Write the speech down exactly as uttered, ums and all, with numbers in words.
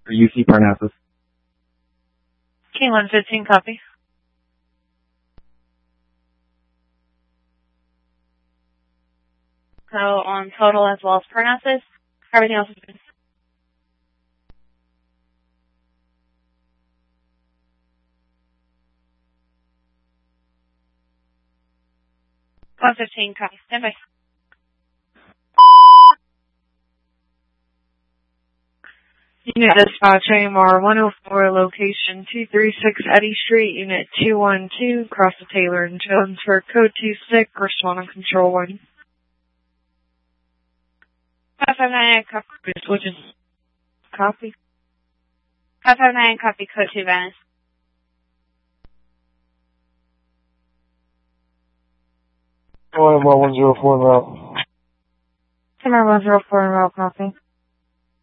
for U C Parnassus. King one fifteen, copy. So on total as well as Parnassus, everything else is good. one fifteen, copy. Stand by. Unit dispatch A M R one oh four, location two thirty-six Eddy Street, Unit two one two, cross the Taylor and Jones for code two six, respond on control one. five five nine, copy. Switches. Copy. five five nine, copy, code two, Venice. one zero four route. one zero four route, copy.